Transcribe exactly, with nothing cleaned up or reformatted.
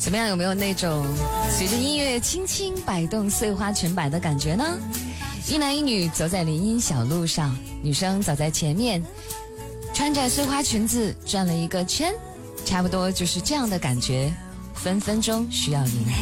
怎么样？有没有那种随着音乐轻轻摆动碎花裙摆的感觉呢？一男一女走在林荫小路上，女生走在前面，穿着碎花裙子转了一个圈，差不多就是这样的感觉，分分钟需要你。